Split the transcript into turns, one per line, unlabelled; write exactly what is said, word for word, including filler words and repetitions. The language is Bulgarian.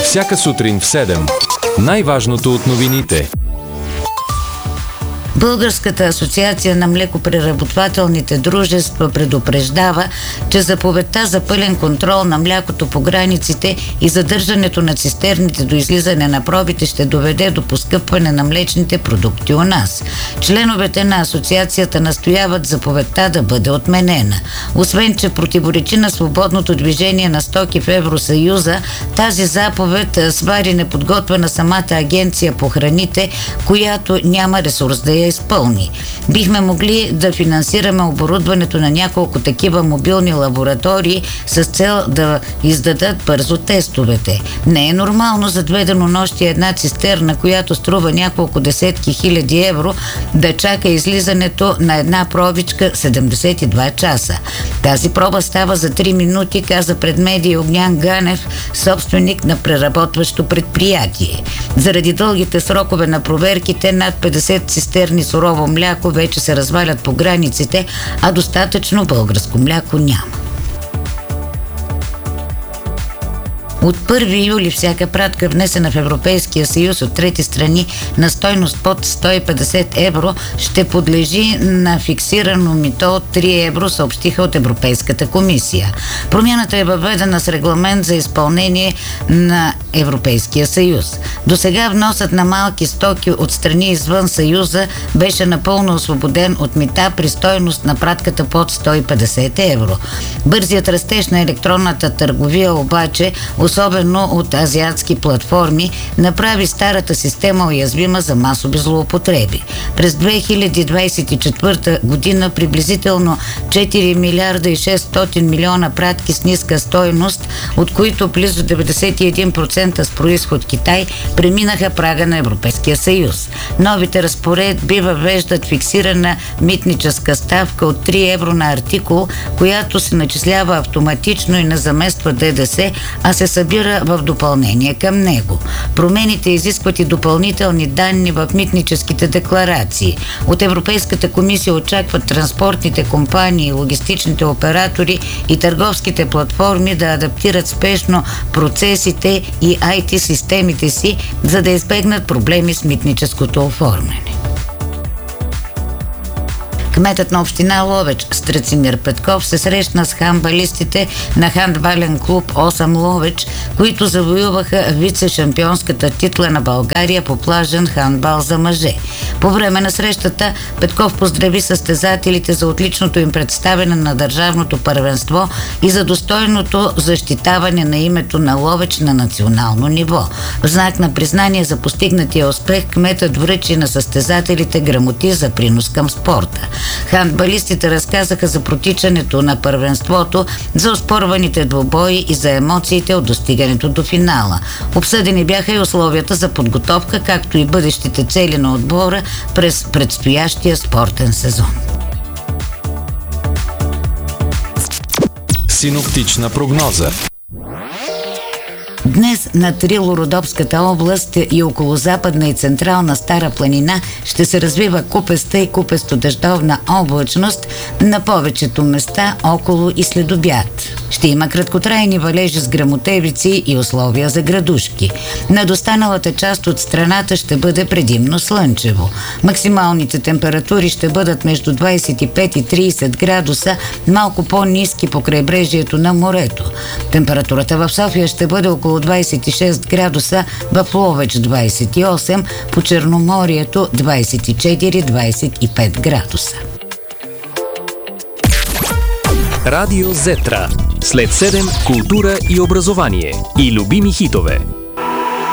Всяка сутрин в седем. Най-важното от новините.
Българската асоциация на млекопреработвателните дружества предупреждава, че заповедта за пълен контрол на млякото по границите и задържането на цистерните до излизане на пробите ще доведе до поскъпване на млечните продукти у нас. Членовете на асоциацията настояват заповедта да бъде отменена. Освен, че противоречи на свободното движение на стоки в Евросъюза, тази заповед свари неподготвена самата агенция по храните, която няма ресурс да я изпълни. Бихме могли да финансираме оборудването на няколко такива мобилни лаборатории с цел да издадат бързо тестовете. Не е нормално за две денонощия една цистерна, която струва няколко десетки хиляди евро, да чака излизането на една пробичка седемдесет и два часа. Тази проба става за три минути, каза пред медия Огнян Ганев, собственик на преработващо предприятие. Заради дългите срокове на проверките, над петдесет цистерни сурово мляко вече се развалят по границите, а достатъчно българско мляко няма. От първи юли всяка пратка, внесена в Европейския съюз от трети страни на стойност под сто и петдесет евро, ще подлежи на фиксирано мито от три евро, съобщиха от Европейската комисия. Промяната е въведена с регламент за изпълнение на Европейския съюз. До сега вносът на малки стоки от страни извън съюза беше напълно освободен от мита при стойност на пратката под сто и петдесет евро. Бързият растеж на електронната търговия обаче, особено от азиатски платформи, направи старата система уязвима за масови злоупотреби. През две хиляди двадесет и четвърта година приблизително четири милиарда и шестстотин милиона пратки с ниска стойност, от които близо деветдесет и един процента с произход Китай, преминаха прага на Европейския съюз. Новите разпоредби въвеждат фиксирана митническа ставка от три евро на артикул, която се начислява автоматично и не замества ДДС, а се събира в допълнение към него. Промените изискват и допълнителни данни в митническите декларации. От Европейската комисия очакват транспортните компании, логистичните оператори и търговските платформи да адаптират спешно процесите и ай ти системите си, за да избегнат проблеми с митническото оформяне. Кметът на община Ловеч Страцимир Петков се срещна с хандбалистите на хандбален клуб осем Ловеч, които завоюваха вице-шампионската титла на България по плажен хандбал за мъже. По време на срещата Петков поздрави състезателите за отличното им представяне на държавното първенство и за достойното защитаване на името на Ловеч на национално ниво. В знак на признание за постигнатия успех кметът връчи на състезателите грамоти за принос към спорта. Хандбалистите разказаха за протичането на първенството, за оспорваните двубои и за емоциите от достигането до финала. Обсъдени бяха и условията за подготовка, както и бъдещите цели на отбора през предстоящия спортен сезон.
Синоптична прогноза.
Днес на Трило-Родопската област и около Западна и Централна Стара планина ще се развива купеста и купесто-дъждовна облачност на повечето места около и след обяд. Ще има краткотрайни валежи с гръмотевици и условия за градушки. Над останалата част от страната ще бъде предимно слънчево. Максималните температури ще бъдат между двадесет и пет и тридесет градуса, малко по-ниски по крайбрежието на морето. Температурата в София ще бъде около двадесет и шест градуса, в Ловеч двадесет и осем, по Черноморието двадесет и четири до двадесет и пет градуса.
Радио Зетра. След седем култура и образование. И любими хитове.